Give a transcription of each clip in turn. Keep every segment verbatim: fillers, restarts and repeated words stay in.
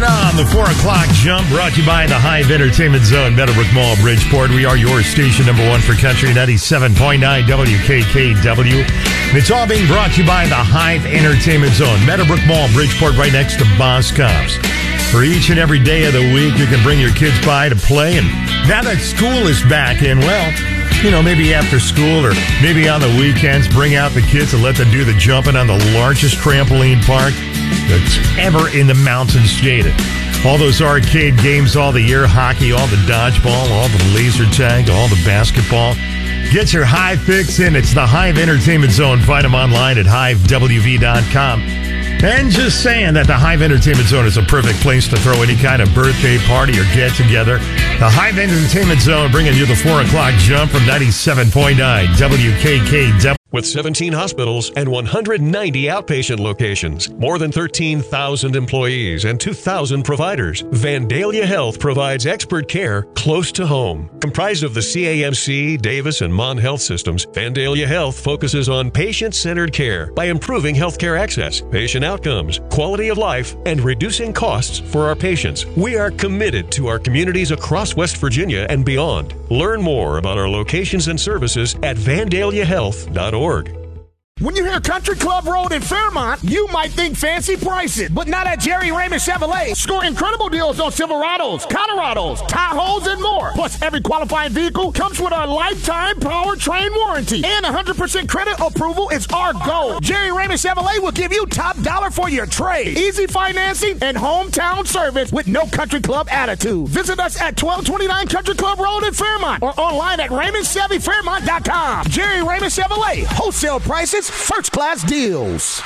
Right on, the four o'clock jump brought to you by the Hive Entertainment Zone, Meadowbrook Mall, Bridgeport. We are your station number one for country, ninety-seven point nine W K K W. And it's all being brought to you by the Hive Entertainment Zone, Meadowbrook Mall, Bridgeport, right next to Boscov's. For each and every day of the week, you can bring your kids by to play. And now that school is back in, well, you know, maybe after school or maybe on the weekends, bring out the kids and let them do the jumping on the largest trampoline park that's ever in the Mountain State. All those arcade games all the year, hockey, all the dodgeball, all the laser tag, all the basketball. Get your Hive fix in. It's the Hive Entertainment Zone. Find them online at hive w v dot com. And just saying that the Hive Entertainment Zone is a perfect place to throw any kind of birthday party or get-together. The Hive Entertainment Zone bringing you the four o'clock jump from ninety-seven point nine W K K W. With seventeen hospitals and one hundred ninety outpatient locations, more than thirteen thousand employees and two thousand providers, Vandalia Health provides expert care close to home. Comprised of the C A M C, Davis, and Mon Health systems, Vandalia Health focuses on patient-centered care by improving healthcare access, patient outcomes, quality of life, and reducing costs for our patients. We are committed to our communities across West Virginia and beyond. Learn more about our locations and services at vandalia health dot org. When you hear Country Club Road in Fairmont, you might think fancy prices, but not at Jerry Raymond Chevrolet. Score incredible deals on Silverados, Colorados, Tahoes, and more. Plus, every qualifying vehicle comes with a lifetime powertrain warranty, and one hundred percent credit approval is our goal. Jerry Raymond Chevrolet will give you top dollar for your trade, easy financing, and hometown service with no Country Club attitude. Visit us at twelve twenty-nine Country Club Road in Fairmont or online at raymond chevy fairmont dot com. Jerry Raymond Chevrolet, wholesale prices, first-class deals.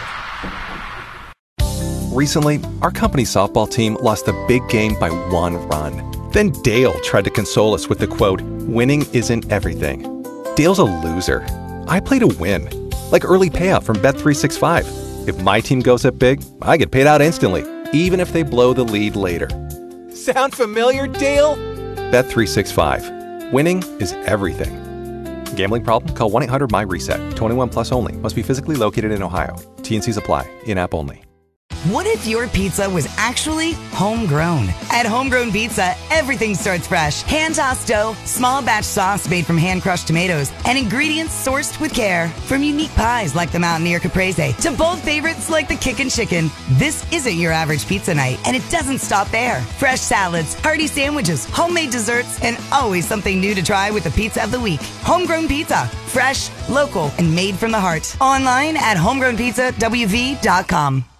Recently, our company softball team lost the big game by one run. Then Dale tried to console us with the quote, "Winning isn't everything." Dale's a loser. I play to win, like early payout from Bet three sixty-five. If my team goes up big, I get paid out instantly, even if they blow the lead later. Sound familiar, Dale? Bet three sixty-five. Winning is everything. Gambling problem? Call one eight hundred M Y reset. twenty-one plus only. Must be physically located in Ohio. T N Cs apply. In-app only. What if your pizza was actually homegrown? At Homegrown Pizza, everything starts fresh. Hand-tossed dough, small batch sauce made from hand-crushed tomatoes, and ingredients sourced with care. From unique pies like the Mountaineer Caprese to bold favorites like the Kickin' Chicken. This isn't your average pizza night, and it doesn't stop there. Fresh salads, hearty sandwiches, homemade desserts, and always something new to try with the pizza of the week. Homegrown Pizza. Fresh, local, and made from the heart. Online at homegrown pizza w v dot com.